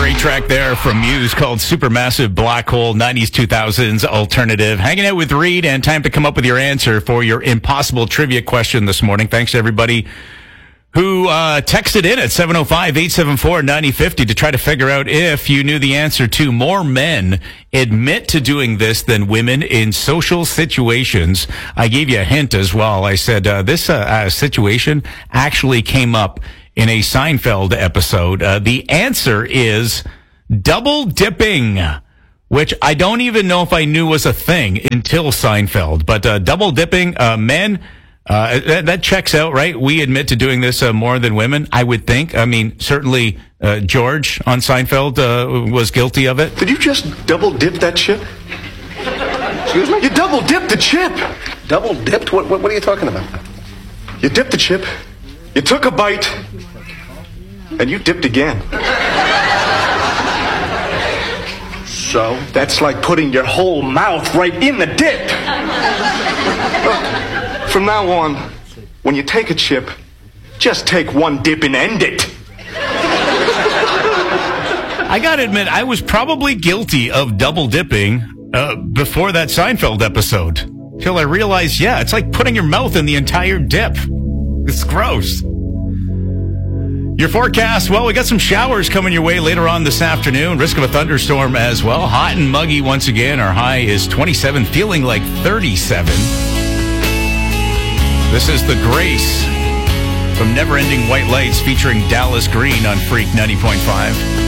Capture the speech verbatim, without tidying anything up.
Great track there from Muse called Supermassive Black Hole, nineties, two thousands alternative. Hanging out with Reed, and time to come up with your answer for your impossible trivia question this morning. Thanks to everybody who uh, texted in at seven oh five, eight seven four, nine oh five oh to try to figure out if you knew the answer to more men admit to doing this than women in social situations. I gave you a hint as well. I said uh, this uh, uh, situation actually came up in a Seinfeld episode. Uh, the answer is double dipping, which I don't even know if I knew was a thing until Seinfeld. But uh, double dipping, uh, men, uh, that, that checks out, right? We admit to doing this uh, more than women, I would think. I mean, certainly uh, George on Seinfeld uh, was guilty of it. Did you just double dip that chip? Excuse me? You double dipped the chip. Double dipped? What, what, what are you talking about? You dipped the chip, you took a bite, and you dipped again. So? That's like putting your whole mouth right in the dip. Look, from now on, when you take a chip, just take one dip and end it. I gotta admit, I was probably guilty of double dipping uh, before that Seinfeld episode. Till I realized, yeah, it's like putting your mouth in the entire dip. It's gross. Your forecast, well, we got some showers coming your way later on this afternoon. Risk of a thunderstorm as well. Hot and muggy once again. Our high is twenty-seven, feeling like thirty-seven. This is The Grace from Never Ending White Lights featuring Dallas Green on Freak ninety point five.